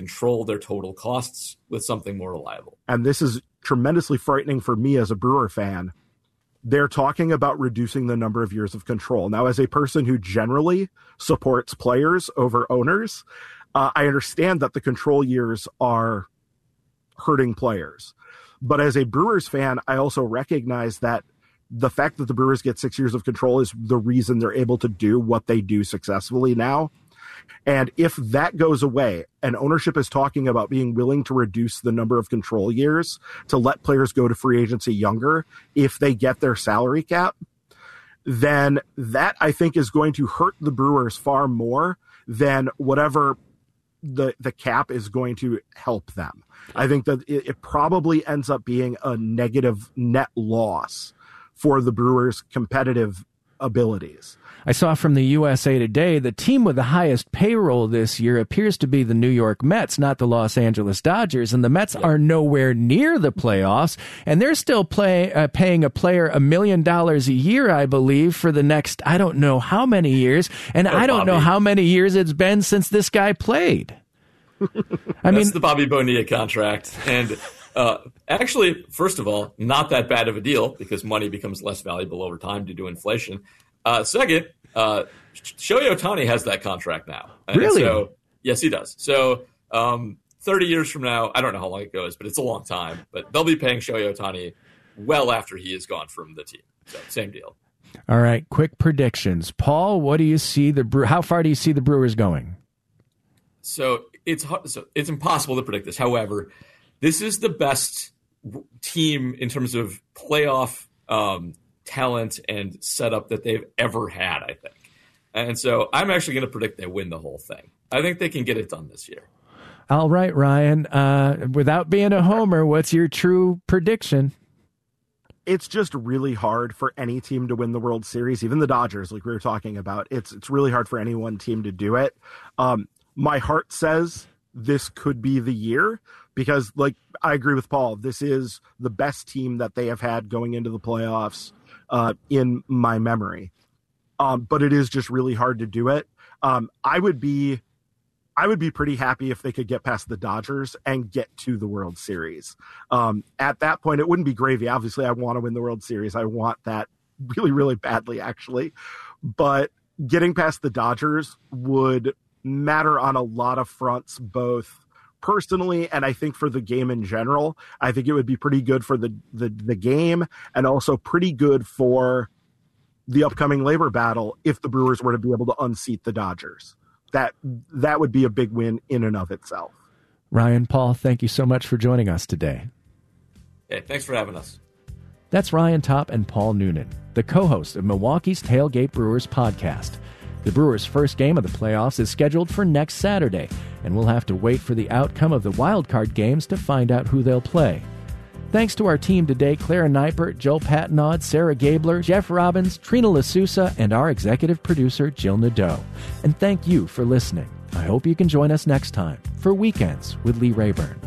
control their total costs with something more reliable. And this is tremendously frightening for me as a Brewer fan. They're talking about reducing the number of years of control. Now, as a person who generally supports players over owners, I understand that the control years are hurting players. But as a Brewers fan, I also recognize that the fact that the Brewers get 6 years of control is the reason they're able to do what they do successfully now. And if that goes away, and ownership is talking about being willing to reduce the number of control years to let players go to free agency younger if they get their salary cap, then that, I think, is going to hurt the Brewers far more than whatever the cap is going to help them. I think that it probably ends up being a negative net loss for the Brewers' competitive abilities. I saw from the USA Today, the team with the highest payroll this year appears to be the New York Mets, not the Los Angeles Dodgers. And the Mets are nowhere near the playoffs, and they're still paying a player $1 million a year, I believe, for the next, I don't know how many years. And I don't know how many years it's been since this guy played. That's the Bobby Bonilla contract. And actually, first of all, not that bad of a deal because money becomes less valuable over time due to inflation. Second, Shohei Ohtani has that contract now. And really? So, yes, he does. So 30 years from now, I don't know how long it goes, but it's a long time. But they'll be paying Shohei Ohtani well after he is gone from the team. So same deal. All right, quick predictions. Paul, what do you see how far do you see the Brewers going? So it's impossible to predict this. However, this is the best team in terms of playoff talent and setup that they've ever had, I think. And so I'm actually going to predict they win the whole thing. I think they can get it done this year. All right, Ryan. Without being a homer, what's your true prediction? It's just really hard for any team to win the World Series, even the Dodgers, like we were talking about. It's really hard for any one team to do it. My heart says this could be the year because, like, I agree with Paul. This is the best team that they have had going into the playoffs in my memory. But it is just really hard to do it. I would be pretty happy if they could get past the Dodgers and get to the World Series. At that point, it wouldn't be gravy. Obviously, I want to win the World Series. I want that really, really badly, actually. But getting past the Dodgers would matter on a lot of fronts, both personally and I think for the game in general. I think it would be pretty good for the game and also pretty good for the upcoming labor battle if the Brewers were to be able to unseat the Dodgers. That would be a big win in and of itself. Ryan, Paul, thank you so much for joining us today. Hey, thanks for having us. That's Ryan Topp and Paul Noonan, the co-host of Milwaukee's Tailgate Brewers podcast. The Brewers' first game of the playoffs is scheduled for next Saturday, and we'll have to wait for the outcome of the wildcard games to find out who they'll play. Thanks to our team today, Clara Neipert, Joel Patnaud, Sarah Gabler, Jeff Robbins, Trina LaSousa, and our executive producer, Jill Nadeau. And thank you for listening. I hope you can join us next time for Weekends with Lee Rayburn.